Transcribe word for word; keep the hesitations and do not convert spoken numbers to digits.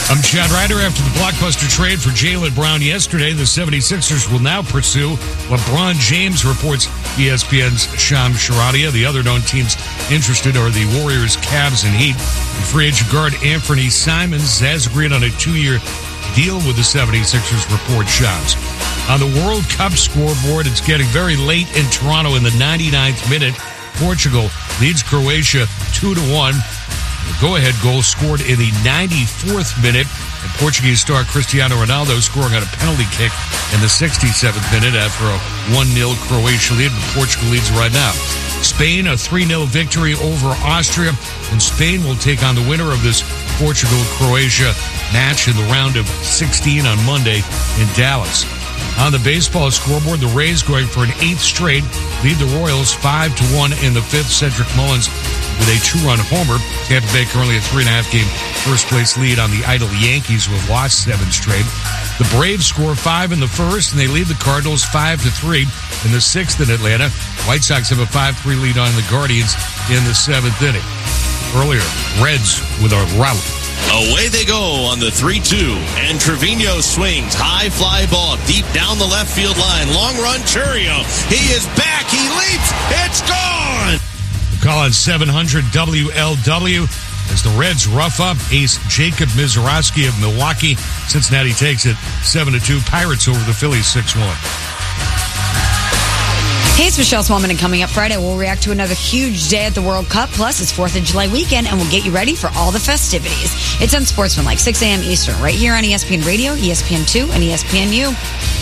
I'm Chad Ryder. After the blockbuster trade for Jaylen Brown yesterday, the seventy-sixers will now pursue LeBron James, reports E S P N's Shams Charania. The other known teams interested are the Warriors, Cavs, and Heat. And free agent guard Anthony Simons has agreed on a two-year deal with the seventy-sixers, report Shams. On the World Cup scoreboard, it's getting very late in Toronto in the ninety-ninth minute. Portugal leads Croatia two to one. The go-ahead goal scored in the ninety-fourth minute, and Portuguese star Cristiano Ronaldo scoring on a penalty kick in the sixty-seventh minute after a one nil Croatia lead, but Portugal leads right now. Spain, a three nil victory over Austria, and Spain will take on the winner of this Portugal-Croatia match in the round of sixteen on Monday in Dallas. On the baseball scoreboard, the Rays going for an eighth straight lead the Royals five to one in the fifth. Cedric Mullins with a two-run homer. Tampa Bay currently a three and a half game first-place lead on the idle Yankees who have lost seven straight. The Braves score five in the first, and they lead the Cardinals five to three in the sixth in Atlanta. White Sox have a five three lead on the Guardians in the seventh inning. Earlier, Reds with a rout. Away they go on the three two, and Trevino swings. High fly ball deep down the left field line. Long run, Churio. He is back. He leaps. It's gone. Call on seven hundred W L W as the Reds rough up ace Jacob Mizorowski of Milwaukee. Cincinnati takes it seven to two. Pirates over the Phillies six one. Hey, it's Michelle Swellman, and coming up Friday, we'll react to another huge day at the World Cup, plus it's fourth of July weekend, and we'll get you ready for all the festivities. It's Unsportsmanlike, six a.m. Eastern, right here on E S P N Radio, E S P N two, and E S P N U.